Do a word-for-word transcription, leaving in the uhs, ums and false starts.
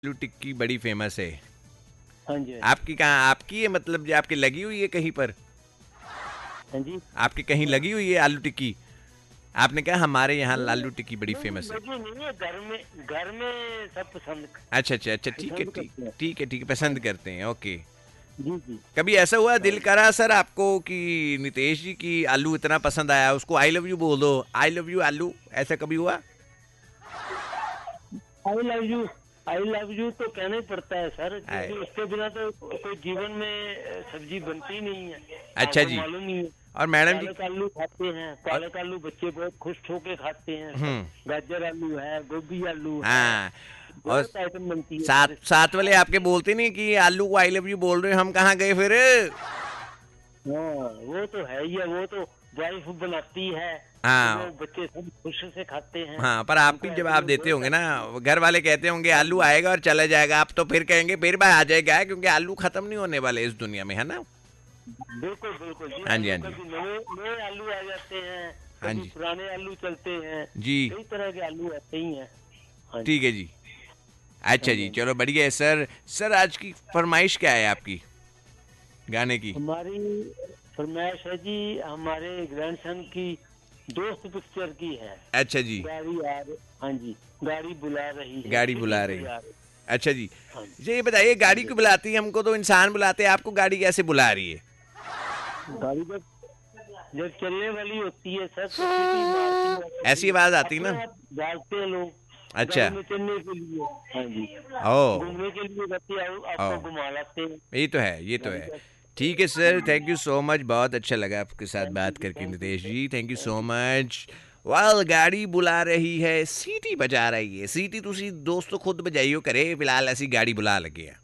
आलू टिक्की बड़ी फेमस है। हाँ जी। आपकी कहाँ आपकी है, मतलब जो आपकी लगी हुई है कहीं पर? हाँ जी। आपकी कहीं लगी हुई है आलू टिक्की? आपने कहा हमारे यहाँ आलू टिक्की बड़ी नहीं फेमस है। लगी नहीं है, घर में घर में सब पसंद अच्छा अच्छा अच्छा, ठीक है पसंद ठीक करते हैं। ठीक है ठीक है, हाँ पसंद जी। करते हैं, ओके। जी जी। कभी ऐसा हुआ हाँ दिल जी। करा सर आपको कि नितेश जी की आलू इतना पसंद आया उसको आई लव यू बोल दो, आई लव यू आलू, ऐसा कभी हुआ? I love you, I love you तो कहना ही पड़ता है सर, आए, क्योंकि उसके बिना तो कोई जीवन में सब्जी बनती ही नहीं है। अच्छा आपको जी। मालूम ही है। और मैडम जी? पालक आलू खाते हैं, और पालक आलू बच्चे बहुत खुश होके खाते हैं सर। हम्म। गाजर आलू है, गोभी आलू है, हाँ। और बहुत आइटम बनती है साथ सर इसकी। साथ वाले आपके बोलते नहीं कि आलू को आई लव यू बोल रहे हो, हम कहाँ गए फिर? हाँ वो तो है ही है, वो तो वाइफ बनाती है तो वो हाँ बच्चे सब खुश से खाते हैं। हाँ, पर आप उनको भी आइटम जवाब में देते बहुत होंगे ना, आती है। घर वाले कहते होंगे हाँ आलू जी। आएगा और चला जाएगा, आप तो फिर कहेंगे फिर भाई आ जाएगा, क्योंकि आलू खत्म नहीं होने वाले इस दुनिया में, है ना? बिल्कुल बिल्कुल जी, हाँ जी आलू हाँ जी कभी नए नए आलू आ जाते हैं, हाँ कभी जी पुराने आलू चलते हैं। जी, कई तरह के आलू आते ही हैं। हाँ जी। ठीक है जी। हाँ अच्छा जी। जी, हाँ जी। चलो बढ़िया है सर। सर आज की फरमाइश क्या है आपकी गाने की? हमारी फरमाइश है जी, हमारे ग्रैंडसन की दोस्त पिक्चर की है। अच्छा जी। गाड़ी आ रही, हाँ जी, गाड़ी बुला रही है, गाड़ी सिटी बुला रही, बजा रही। अच्छा जी। हाँ जी। जी ये बताइए, हाँ गाड़ी जी। क्यों बुलाती है? हमको तो इंसान बुलाते हैं, आपको गाड़ी कैसे बुला रही है? गाड़ी जब जब चलने वाली होती है सर तो सीटी मारती है, ऐसी कभी आवाज आती अपने ना? आप भागते हैं लोग अच्छा। गाड़ी में चलने के लिए। हाँ जी। ओ घूमने के लिए रहती है, ओ, आपको घुमा लाते हैं ये तो है, ये तो गाड़ी है। का। ठीक है हाँ sir, ji. Thank you so much, बहुत अच्छा लगा आपके साथ थैंक यू बात जी, करके thank you Nitesh sir, ji, thank you thank so you. Much. वाल गाड़ी बुला रही है, सीटी बजा रही है, सीटी तुसी दोस्तों खुद बजाइयो करे, फिलहाल ऐसी गाड़ी बुला लगी है।